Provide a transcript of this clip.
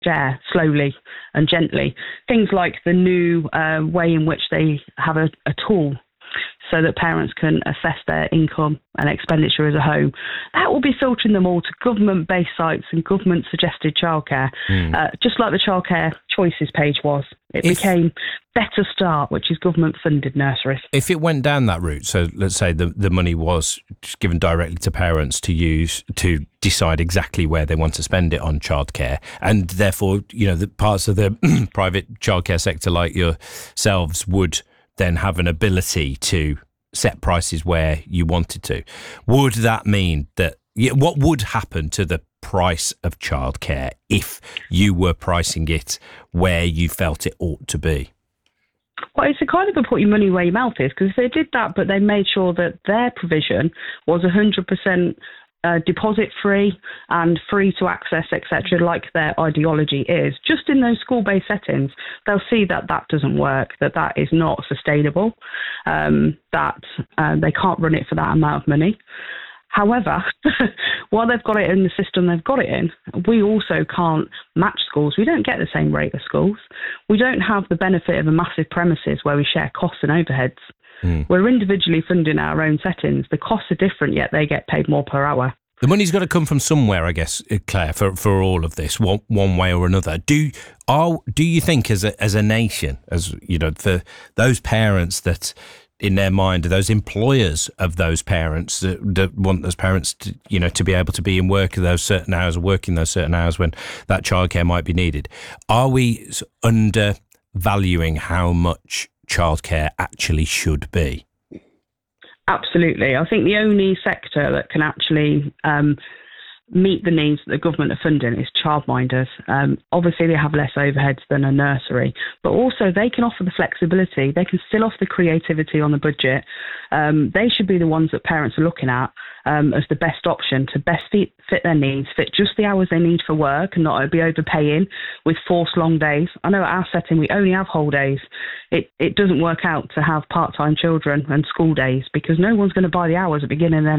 share slowly and gently. Things like the new way in which they have a tool so that parents can assess their income and expenditure as a home. That will be filtering them all to government-based sites and government-suggested childcare, just like the childcare choices page was. It became Better Start, which is government-funded nurseries. If it went down that route, so let's say the money was just given directly to parents to use to decide exactly where they want to spend it on childcare, and therefore, the parts of the private childcare sector like yourselves would then have an ability to set prices where you wanted to. Would that mean that, what would happen to the price of childcare if you were pricing it where you felt it ought to be? Well, it's a kind of a put your money where your mouth is, because if they did that, but they made sure that their provision was 100% deposit free and free to access, etc., like their ideology is, just in those school-based settings, they'll see that doesn't work, that is not sustainable, that they can't run it for that amount of money. However, while they've got it in the system they've got it in, we also can't match schools. We don't get the same rate as schools. We don't have the benefit of a massive premises where we share costs and overheads. We're individually funding our own settings. The costs are different, yet they get paid more per hour. The money's got to come from somewhere, I guess, Claire, for all of this, one way or another. Do you think, as a nation, as for those parents that, in their mind, those employers of those parents that want those parents to be able to be in work at those certain hours, working those certain hours when that childcare might be needed, are we undervaluing how much childcare actually should be? Absolutely. I think the only sector that can actually meet the needs that the government are funding is childminders. Obviously, they have less overheads than a nursery, but also they can offer the flexibility. They can still offer the creativity on the budget. They should be the ones that parents are looking at as the best option to best fit their needs, fit just the hours they need for work and not be overpaying with forced long days. I know at our setting we only have whole days. It doesn't work out to have part-time children and school days because no one's going to buy the hours at the beginning and